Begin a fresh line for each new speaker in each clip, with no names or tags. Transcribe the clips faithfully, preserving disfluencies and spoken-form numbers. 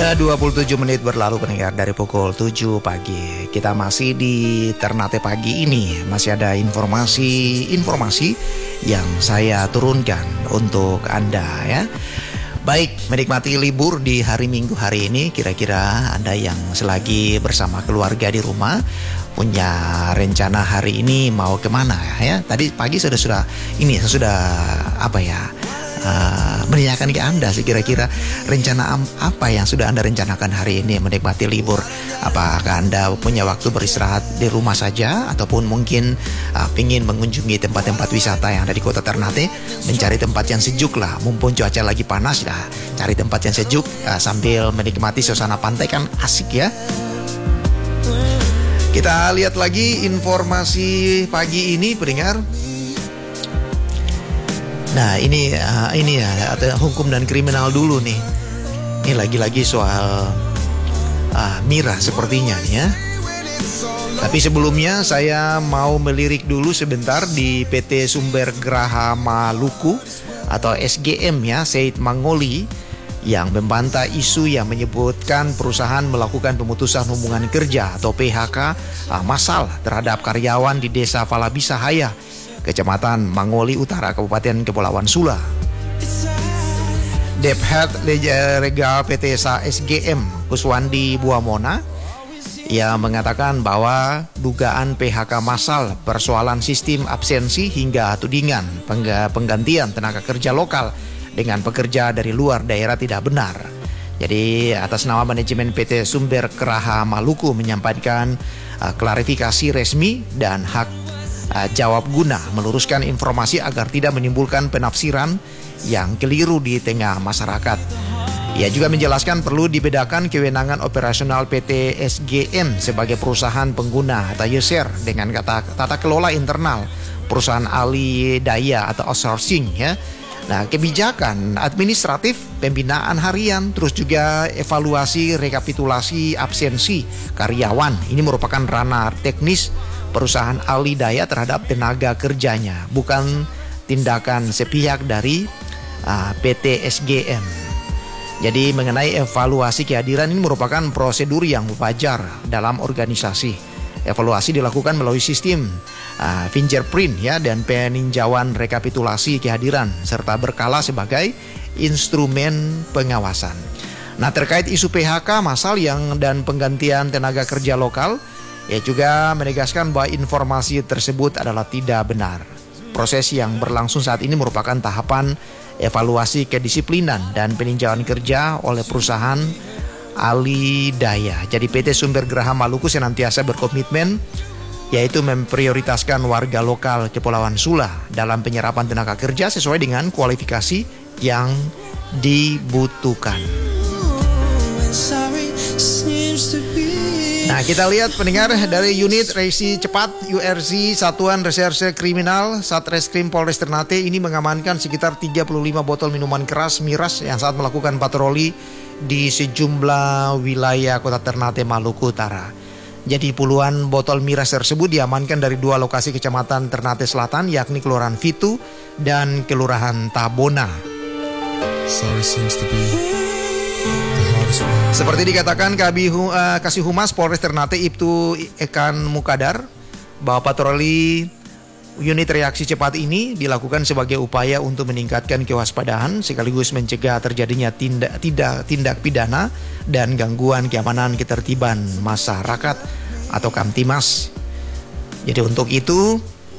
Sudah dua puluh tujuh menit berlalu pendengar dari pukul tujuh pagi. Kita masih di Ternate pagi ini. Masih ada informasi-informasi yang saya turunkan untuk Anda ya. Baik, menikmati libur di hari Minggu hari ini. Kira-kira Anda yang selagi bersama keluarga di rumah punya rencana hari ini mau kemana ya? Tadi pagi sudah sudah ini sudah apa ya? Uh, menanyakan ke Anda sih kira-kira rencana apa yang sudah Anda rencanakan hari ini menikmati libur. Apakah Anda punya waktu beristirahat di rumah saja ataupun mungkin uh, ingin mengunjungi tempat-tempat wisata yang ada di kota Ternate, mencari tempat yang sejuk lah, mumpung cuaca lagi panas lah, cari tempat yang sejuk uh, sambil menikmati suasana pantai kan asik ya. Kita lihat lagi informasi pagi ini pendengar. Nah ini uh, ini ya ada hukum dan kriminal dulu nih. Ini lagi-lagi soal uh, Mira sepertinya nih ya. Tapi sebelumnya saya mau melirik dulu sebentar di P T Sumber Graha Maluku atau S G M ya, Said Mangoli, yang membantah isu yang menyebutkan perusahaan melakukan pemutusan hubungan kerja atau P H K uh, massal terhadap karyawan di Desa Falabisahaya, Kecamatan Mangoli Utara, Kabupaten Kepulauan Sula. Deput Legal P T S G M Kuswandi Buamona yang mengatakan bahwa dugaan P H K massal, persoalan sistem absensi hingga tudingan penggantian tenaga kerja lokal dengan pekerja dari luar daerah tidak benar. Jadi atas nama manajemen P T Sumber Graha Maluku menyampaikan uh, klarifikasi resmi dan hak Uh, jawab guna meluruskan informasi agar tidak menimbulkan penafsiran yang keliru di tengah masyarakat. Ia juga menjelaskan perlu dibedakan kewenangan operasional P T S G M sebagai perusahaan pengguna atau user dengan kata tata kelola internal perusahaan alih daya atau outsourcing ya. Nah, kebijakan administratif, pembinaan harian, terus juga evaluasi rekapitulasi absensi karyawan. Ini merupakan ranah teknis perusahaan alih daya terhadap tenaga kerjanya, bukan tindakan sepihak dari uh, P T S G M. Jadi mengenai evaluasi kehadiran ini merupakan prosedur yang wajar dalam organisasi. Evaluasi dilakukan melalui sistem uh, fingerprint ya dan peninjauan rekapitulasi kehadiran serta berkala sebagai instrumen pengawasan. Nah, terkait isu P H K massal yang dan penggantian tenaga kerja lokal, ia juga menegaskan bahwa informasi tersebut adalah tidak benar. Proses yang berlangsung saat ini merupakan tahapan evaluasi kedisiplinan dan peninjauan kerja oleh perusahaan alih daya. Jadi P T Sumber Graha Maluku senantiasa berkomitmen yaitu memprioritaskan warga lokal Kepulauan Sula dalam penyerapan tenaga kerja sesuai dengan kualifikasi yang dibutuhkan. Nah, kita lihat pendengar dari unit reaksi cepat U R C Satuan Reserse Kriminal Satreskrim Polres Ternate ini mengamankan sekitar tiga puluh lima botol minuman keras miras yang saat melakukan patroli di sejumlah wilayah kota Ternate Maluku Utara. Jadi puluhan botol miras tersebut diamankan dari dua lokasi kecamatan Ternate Selatan, yakni Kelurahan Fitu dan Kelurahan Tabona. Sorry seems to be... Seperti dikatakan Kabih uh, Kasih Humas Polres Ternate Ibtu Ekan Mukadar bahwa patroli unit reaksi cepat ini dilakukan sebagai upaya untuk meningkatkan kewaspadaan sekaligus mencegah terjadinya tindak tidak tindak pidana dan gangguan keamanan ketertiban masyarakat atau Kamtimas. Jadi untuk itu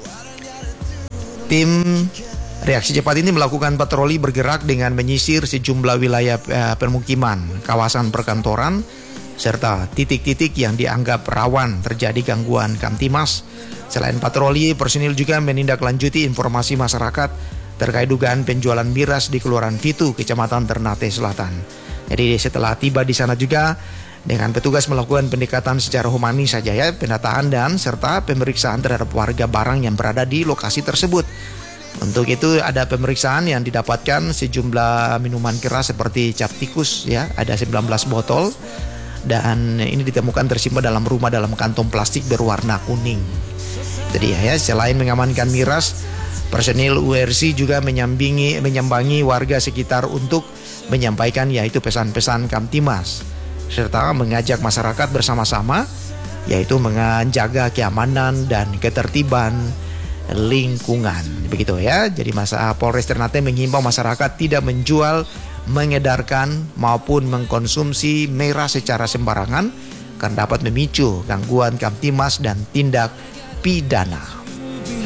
tim reaksi cepat ini melakukan patroli bergerak dengan menyisir sejumlah wilayah eh, permukiman, kawasan perkantoran, serta titik-titik yang dianggap rawan terjadi gangguan Kamtimas. Selain patroli, personil juga menindaklanjuti informasi masyarakat terkait dugaan penjualan miras di Kelurahan Fitu, Kecamatan Ternate Selatan. Jadi setelah tiba di sana juga dengan petugas melakukan pendekatan secara humanis saja ya, pendataan dan serta pemeriksaan terhadap warga barang yang berada di lokasi tersebut. Untuk itu ada pemeriksaan yang didapatkan sejumlah minuman keras seperti cap tikus ya, ada sembilan belas botol dan ini ditemukan tersimpan dalam rumah dalam kantong plastik berwarna kuning. Jadi ya, selain mengamankan miras, personil U R C juga menyambangi menyambangi warga sekitar untuk menyampaikan yaitu pesan-pesan Kamtimas. serta mengajak masyarakat bersama-sama, yaitu menjaga keamanan dan ketertiban lingkungan. Begitu ya. Jadi masa Polres Ternate menghimbau masyarakat tidak menjual, mengedarkan maupun mengkonsumsi miras secara sembarangan karena dapat memicu gangguan Kamtimas dan tindak pidana.